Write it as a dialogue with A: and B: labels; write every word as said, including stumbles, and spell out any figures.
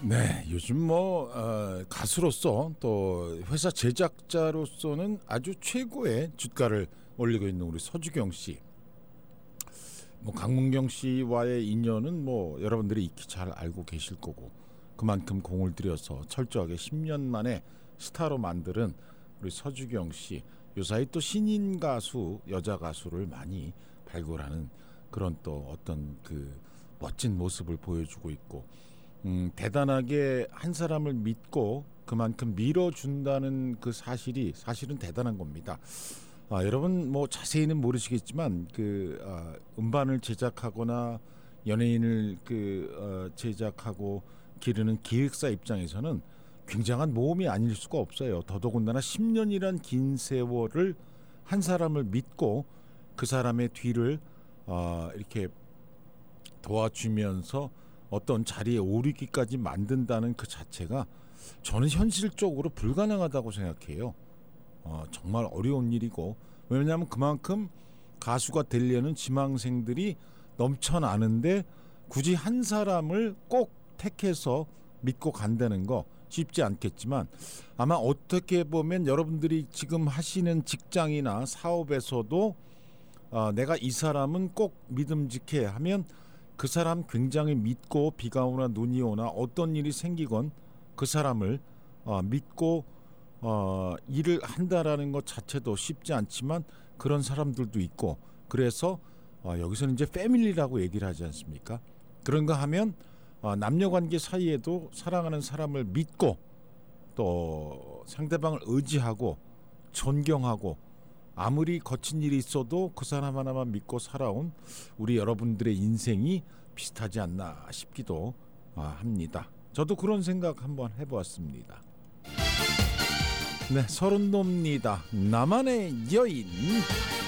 A: 네, 요즘 뭐 어, 가수로서 또 회사 제작자로서는 아주 최고의 주가를 올리고 있는 우리 서주경 씨. 뭐 강문경 씨와의 인연은 뭐 여러분들이 익히 잘 알고 계실 거고, 그만큼 공을 들여서 철저하게 십 년 만에 스타로 만드는 우리 서주경 씨. 요사이 또 신인 가수, 여자 가수를 많이 발굴하는 그런 또 어떤 그 멋진 모습을 보여주고 있고, 음, 대단하게 한 사람을 믿고 그만큼 밀어준다는 그 사실이 사실은 대단한 겁니다. 아, 여러분 뭐 자세히는 모르시겠지만 그 아, 음반을 제작하거나 연예인을 그 어, 제작하고 기르는 기획사 입장에서는 굉장한 모험이 아닐 수가 없어요. 더더군다나 십 년이란 긴 세월을 한 사람을 믿고 그 사람의 뒤를 어, 이렇게 도와주면서 어떤 자리에 오르기까지 만든다는 그 자체가 저는 현실적으로 불가능하다고 생각해요. 어, 정말 어려운 일이고, 왜냐하면 그만큼 가수가 되려는 지망생들이 넘쳐나는데 굳이 한 사람을 꼭 택해서 믿고 간다는 거 쉽지 않겠지만, 아마 어떻게 보면 여러분들이 지금 하시는 직장이나 사업에서도 어, 내가 이 사람은 꼭 믿음직해 하면 그 사람 굉장히 믿고 비가 오나 눈이 오나 어떤 일이 생기건 그 사람을 어, 믿고 어, 일을 한다라는 것 자체도 쉽지 않지만 그런 사람들도 있고, 그래서 어, 여기서는 이제 패밀리라고 얘기를 하지 않습니까? 그런가 하면 어, 남녀관계 사이에도 사랑하는 사람을 믿고 또 상대방을 의지하고 존경하고 아무리 거친 일이 있어도 그 사람 하나만 믿고 살아온 우리 여러분들의 인생이 비슷하지 않나 싶기도 합니다. 저도 그런 생각 한번 해보았습니다. 네, 서른도입니다. 나만의 여인.